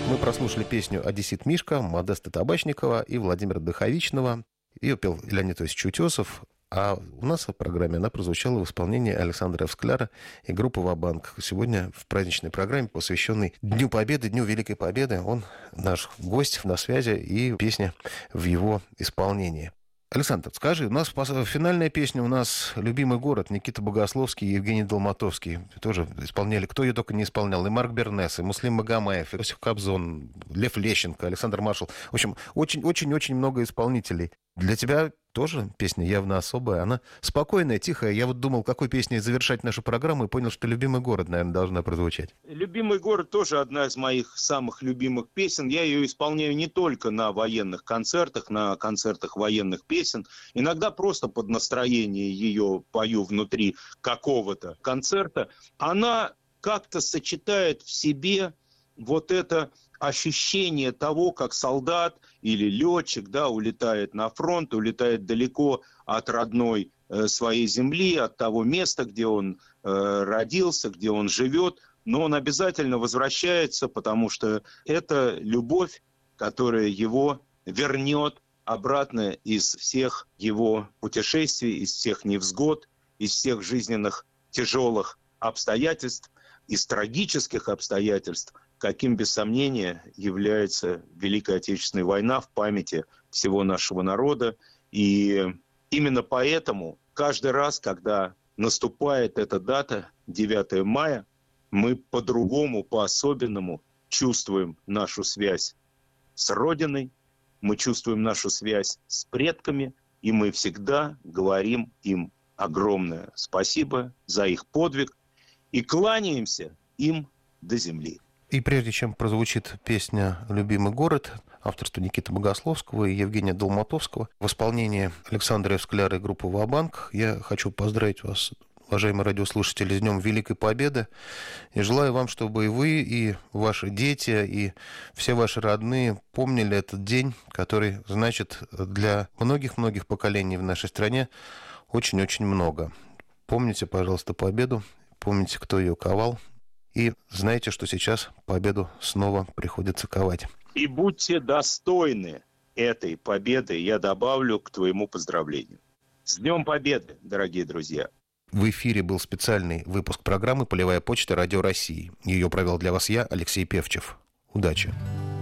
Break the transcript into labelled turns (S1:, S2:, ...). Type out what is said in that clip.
S1: Мы прослушали песню «Одессит Мишка» Модеста Табачникова и Владимира Духовичного. Ее пел Леонид Осипович Утесов. А у нас в программе она прозвучала в исполнении Александра Эвскляра и группы «Ва-банк». Сегодня в праздничной программе, посвященной Дню Победы, Дню Великой Победы, он наш гость на связи и песня в его исполнении. Александр, скажи, у нас финальная песня, у нас «Любимый город», Никита Богословский и Евгений Долматовский тоже исполняли. Кто ее только не исполнял. И Марк Бернес, и Муслим Магомаев, и Иосиф Кобзон, Лев Лещенко, Александр Маршал. В общем, очень-очень-очень много исполнителей. Для тебя тоже песня явно особая. Она спокойная, тихая. Я вот думал, какой песней завершать нашу программу, и понял, что «Любимый город», наверное, должна прозвучать.
S2: «Любимый город» тоже одна из моих самых любимых песен. Я ее исполняю не только на военных концертах, на концертах военных песен. Иногда просто под настроение ее пою внутри какого-то концерта. Она как-то сочетает в себе вот это ощущение того, как солдат или летчик, улетает на фронт, улетает далеко от родной своей земли, от того места, где он родился, где он живет, но он обязательно возвращается, потому что это любовь, которая его вернет обратно из всех его путешествий, из всех невзгод, из всех жизненных тяжелых обстоятельств, из трагических обстоятельств, каким, без сомнения, является Великая Отечественная война в памяти всего нашего народа. И именно поэтому каждый раз, когда наступает эта дата, 9 мая, мы по-другому, по-особенному чувствуем нашу связь с Родиной, мы чувствуем нашу связь с предками, и мы всегда говорим им огромное спасибо за их подвиг и кланяемся им до земли.
S1: И прежде чем прозвучит песня «Любимый город», авторства Никиты Богословского и Евгения Долматовского, в исполнении Александра Эвскляра и группы «Ва-банк», я хочу поздравить вас, уважаемые радиослушатели, с Днем Великой Победы. И желаю вам, чтобы и вы, и ваши дети, и все ваши родные помнили этот день, который значит для многих-многих поколений в нашей стране очень-очень много. Помните, пожалуйста, победу, помните, кто ее ковал. И знаете, что сейчас победу снова приходится ковать.
S2: И будьте достойны этой победы, я добавлю к твоему поздравлению. С Днем Победы, дорогие друзья!
S1: В эфире был специальный выпуск программы «Полевая почта. Радио России». Ее провел для вас я, Алексей Певчев. Удачи!